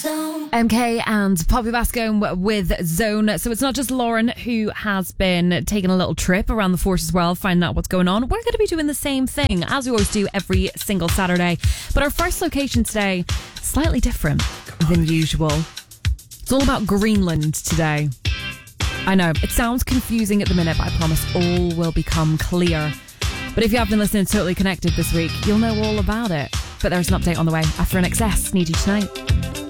MK and Poppy Bascombe with Zone. So it's not just Lauren who has been taking a little trip around the Forces world, finding out what's going on. We're going to be doing the same thing, as we always do every single Saturday. But our first location today, slightly different than usual. It's all about Greenland today. I know, it sounds confusing at the minute, but I promise all will become clear. But if you have been listening to Totally Connected this week, you'll know all about it. But there's an update on the way after INXS. Need You Tonight.